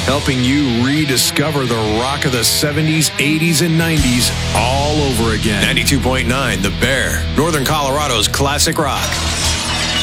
helping you rediscover the rock of the 70s, 80s, and 90s all over again. 92.9 The Bear, Northern Colorado's classic rock.